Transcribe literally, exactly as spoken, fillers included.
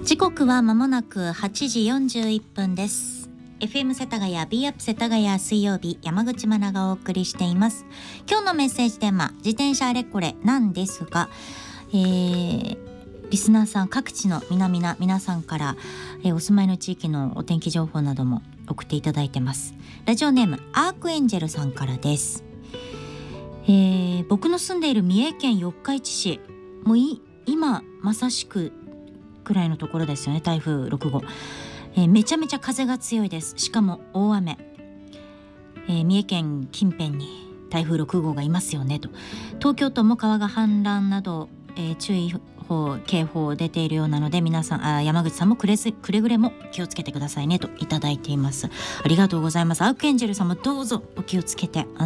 時刻は間もなくはちじよんじゅういっぷんです。 エフエム 世田谷 B アップ世田谷水曜日、山口真奈がお送りしています。今日のメッセージテーマ、自転車あれこれなんですが、えー、リスナーさん各地の皆々皆さんから、えー、お住まいの地域のお天気情報なども送っていただいてます。ラジオネームアークエンジェルさんからです。えー、僕の住んでいる三重県四日市市、もうい今まさしくくらいのところですよね、台風ろく号、えー、めちゃめちゃ風が強いです。しかも大雨、えー、三重県近辺に台風ろく号がいますよねと。東京都も川が氾濫など、えー、注意報警報出ているようなので、皆さんあ山口さんもくれずくれぐれも気をつけてくださいねといただいています。ありがとうございます。アークエンジェルさんもどうぞお気をつけて。